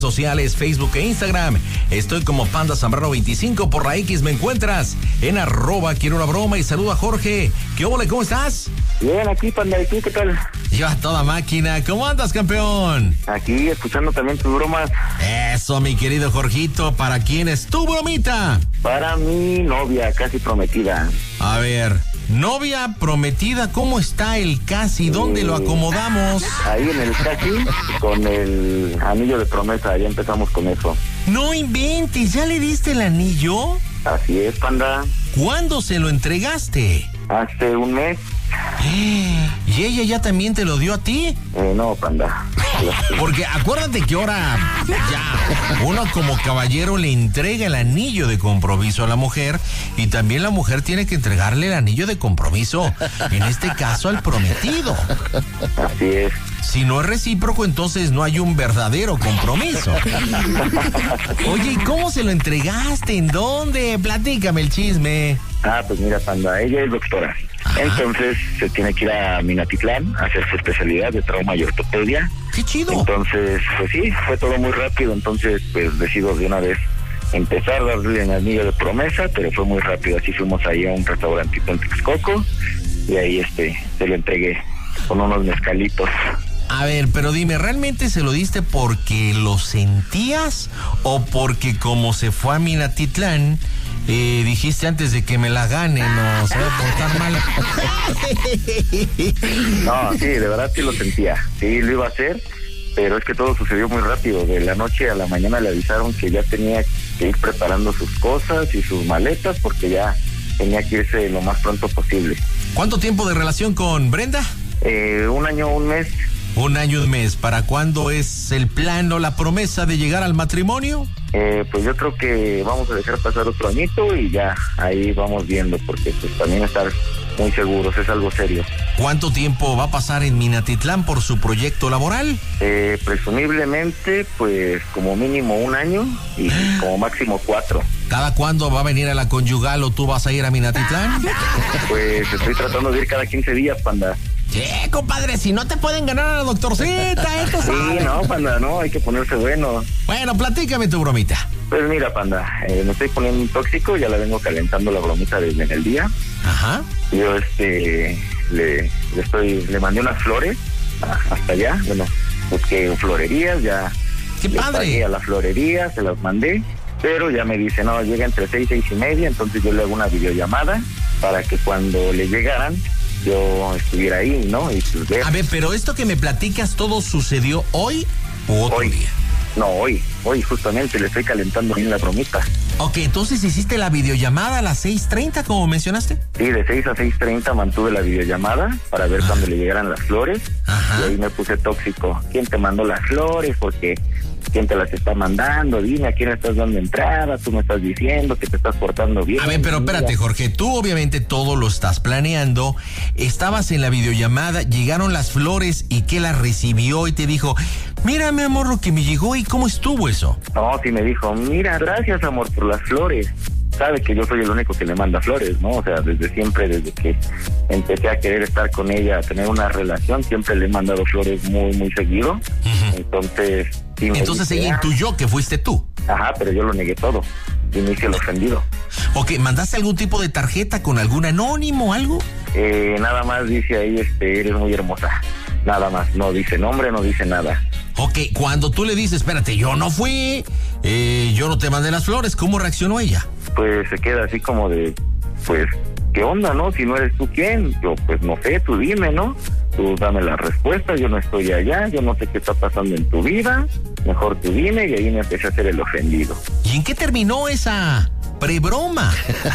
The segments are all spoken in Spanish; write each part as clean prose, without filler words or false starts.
sociales, Facebook e Instagram. Estoy como Panda Zambrano 25. Por la X me encuentras en @quiero una broma. Y saludo a Jorge. ¿Qué óvole? ¿Cómo estás? Bien, aquí, Panda. ¿Y tú qué tal? Yo a toda máquina. ¿Cómo andas, campeón? Aquí, escuchando también tus bromas. Eso, mi querido Jorgito. ¿Para quién es tu bromita? Para mi novia, casi prometida. A ver, novia prometida, ¿cómo está el casi? ¿Dónde lo acomodamos? Ahí en el casi, con el anillo de promesa. Ya empezamos con eso. No inventes, ¿ya le diste el anillo? Así es, Panda. ¿Cuándo se lo entregaste? Hace un mes. ¿Y ella ya también te lo dio a ti? No, Panda. Porque acuérdate que ahora ya uno como caballero le entrega el anillo de compromiso a la mujer y también la mujer tiene que entregarle el anillo de compromiso, en este caso al prometido. Así es. Si no es recíproco, entonces no hay un verdadero compromiso. Oye, ¿y cómo se lo entregaste? ¿En dónde? Platícame el chisme. Pues mira, Panda, ella es doctora. Ajá. Entonces se tiene que ir a Minatitlán a hacer su especialidad de trauma y ortopedia. ¡Qué chido! Entonces, pues sí, fue todo muy rápido. Entonces, pues decido de una vez empezar a darle el anillo de promesa, pero fue muy rápido. Así fuimos ahí a un restaurantito en Texcoco y ahí se lo entregué con unos mezcalitos. A ver, pero dime, ¿realmente se lo diste porque lo sentías o porque como se fue a Minatitlán, dijiste antes de que me la gane, no se va a portar mal? No, sí, de verdad sí lo sentía. Sí, lo iba a hacer, pero es que todo sucedió muy rápido. De la noche a la mañana le avisaron que ya tenía que ir preparando sus cosas y sus maletas porque ya tenía que irse lo más pronto posible. ¿Cuánto tiempo de relación con Brenda? 1 año, 1 mes. 1 año, 1 mes. ¿Para cuándo es el plan o la promesa de llegar al matrimonio? Pues yo creo que vamos a dejar pasar otro añito y ya ahí vamos viendo, porque pues también estar muy seguros, es algo serio. ¿Cuánto tiempo va a pasar en Minatitlán por su proyecto laboral? Presumiblemente, pues como mínimo 1 año y como máximo 4. ¿Cada cuándo va a venir a la conyugal o tú vas a ir a Minatitlán? Pues estoy tratando de ir cada 15 días, Panda. Sí, compadre, si no te pueden ganar a la doctorcita, esto sabe. Sí, no, Panda, no, hay que ponerse bueno. Bueno, platícame tu bromita. Pues mira, Panda, me estoy poniendo un tóxico, ya la vengo calentando la bromita desde en el día. Ajá. Yo le mandé unas flores hasta allá, bueno, busqué florerías, ya. ¡Qué padre! Pagué a la florería, se las mandé, pero ya me dice, no, llega entre 6 y 6:30, entonces yo le hago una videollamada para que cuando le llegaran, yo estuviera ahí, ¿no? Y pues ver. A ver, pero esto que me platicas, ¿todo sucedió hoy o otro día? No, hoy justamente le estoy calentando bien la bromita. Ok, entonces hiciste la videollamada a las 6:30, como mencionaste. Sí, de 6 a 6:30 mantuve la videollamada para ver cuando le llegaran las flores. Ajá. Y ahí me puse tóxico. ¿Quién te mandó las flores? Porque ¿quién te las está mandando? Dime, ¿a quién le estás dando entrada? Tú me estás diciendo que te estás portando bien. A ver, pero espérate, Jorge, tú obviamente todo lo estás planeando. Estabas en la videollamada, llegaron las flores y que las recibió y te dijo, mira, mi amor, lo que me llegó. ¿Y cómo estuvo eso? No, sí me dijo, mira, gracias, amor, por las flores. Sabe que yo soy el único que le manda flores, ¿no? O sea, desde siempre, desde que empecé a querer estar con ella, a tener una relación, siempre le he mandado flores muy, muy seguido. Uh-huh. Entonces, sí entonces ella intuyó que fuiste tú. Ajá, pero yo lo negué todo. Y me hice el ofendido. Ok, ¿mandaste algún tipo de tarjeta con algún anónimo o algo? Nada más dice ahí, eres muy hermosa. Nada más, no dice nombre, no dice nada. Ok, cuando tú le dices, espérate, yo no fui, yo no te mandé las flores, ¿cómo reaccionó ella? Pues se queda así como de, pues, ¿qué onda, no? Si no eres tú, ¿quién? Yo, pues, no sé, tú dime, ¿no? Tú dame la respuesta, yo no estoy allá, yo no sé qué está pasando en tu vida, mejor tú dime, y ahí me empecé a hacer el ofendido. ¿Y en qué terminó esa prebroma?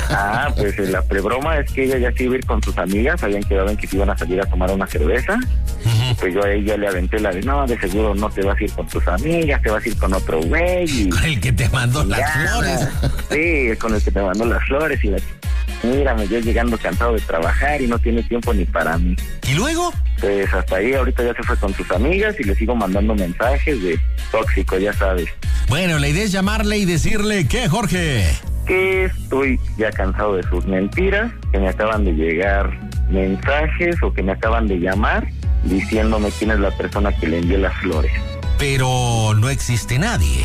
Pues la prebroma es que ella ya se iba a ir con sus amigas, habían quedado en que se iban a salir a tomar una cerveza. Uh-huh. Pues yo a ella le aventé la de, no, de seguro no te vas a ir con tus amigas, te vas a ir con otro güey. Con el que te mandó las flores. Sí, con el que te mandó las flores y mírame, yo llegando cansado de trabajar y no tiene tiempo ni para mí. ¿Y luego? Pues hasta ahí, ahorita ya se fue con sus amigas y le sigo mandando mensajes de tóxico, ya sabes. Bueno, la idea es llamarle y decirle, ¿qué, Jorge? Que estoy ya cansado de sus mentiras, que me acaban de llegar mensajes o que me acaban de llamar diciéndome quién es la persona que le envió las flores. pero no existe nadie.